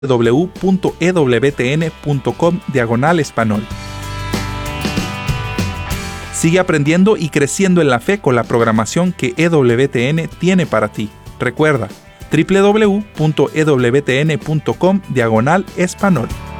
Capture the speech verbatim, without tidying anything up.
w punto e w t n punto com diagonal español. Sigue aprendiendo y creciendo en la fe con la programación que E W T N tiene para ti. Recuerda, w w w punto e w t n punto com diagonal español.